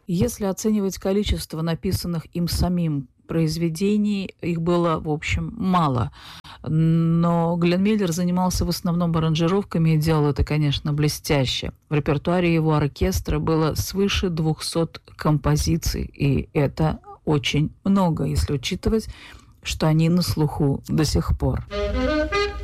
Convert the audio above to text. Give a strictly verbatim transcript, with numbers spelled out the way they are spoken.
Если оценивать количество написанных им самим произведений, их было, в общем, мало. Но Глен Миллер занимался в основном аранжировками и делал это, конечно, блестяще. В репертуаре его оркестра было свыше двухсот композиций, и это очень много, если учитывать, что они на слуху до сих пор.